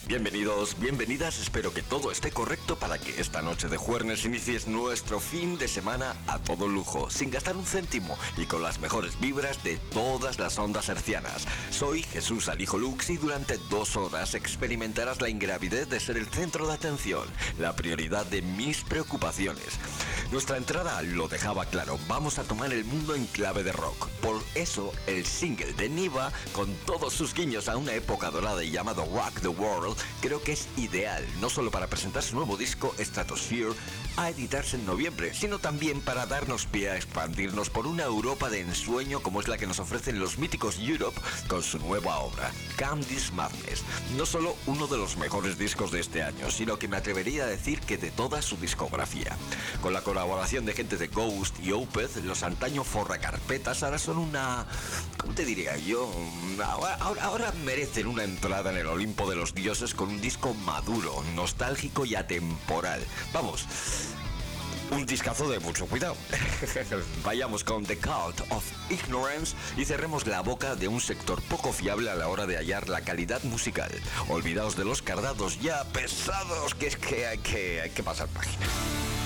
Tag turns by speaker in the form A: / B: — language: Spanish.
A: Bienvenidos, bienvenidas, espero que todo esté correcto para que esta noche de jueves inicies nuestro fin de semana a todo lujo, sin gastar un céntimo y con las mejores vibras de todas las ondas hercianas. Soy Jesús Alijo Lux y durante 2 horas experimentarás la ingravidez de ser el centro de atención, la prioridad de mis preocupaciones. Nuestra entrada lo dejaba claro, vamos a tomar el mundo en clave de rock. Por eso, el single de Niva, con todos sus guiños a una época dorada y llamado Rock the World, creo que es ideal, no solo para presentar su nuevo disco Stratosphere, a editarse en noviembre, sino también para darnos pie a expandirnos por una Europa de ensueño como es la que nos ofrecen los míticos Europe con su nueva obra, Calm This Madness. No solo uno de los mejores discos de este año, sino que me atrevería a decir que de toda su discografía. Con la colaboración de gente de Ghost y Opeth, los antaño forracarpetas ahora son una... ¿cómo te diría yo? Ahora merecen una entrada en el Olimpo de los dioses con un disco maduro, nostálgico y atemporal. Vamos, un discazo de mucho cuidado. Vayamos con The Cult of Ignorance y cerremos la boca de un sector poco fiable a la hora de hallar la calidad musical. Olvidaos de los cardados ya pesados, que es que hay que pasar página.